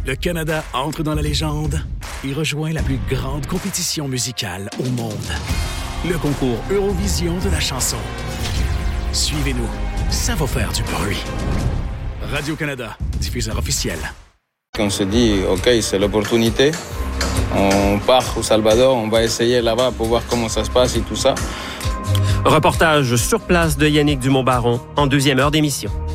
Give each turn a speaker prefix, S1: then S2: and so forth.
S1: Le Canada entre dans la légende et rejoint la plus grande compétition musicale au monde. Le concours Eurovision de la chanson. Suivez-nous, ça va faire du bruit. Radio-Canada, diffuseur officiel.
S2: On se dit, OK, c'est l'opportunité. On part au Salvador, on va essayer là-bas pour voir comment ça se passe et tout ça.
S3: Reportage sur place de Yannick Dumont-Baron en deuxième heure d'émission.